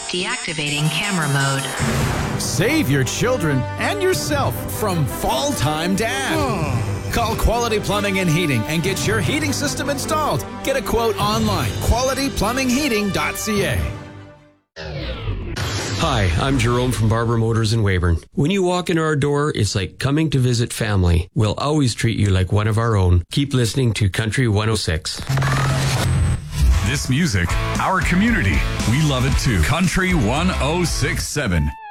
Deactivating camera mode. Save your children and yourself from fall time dad. Call Quality Plumbing and Heating and get your heating system installed. Get a quote online, qualityplumbingheating.ca. Hi, I'm Jerome from Barber Motors in Weyburn. When you walk into our door, it's like coming to visit family. We'll always treat you like one of our own. Keep listening to Country 106. This music, our community. We love it too. Country 1067.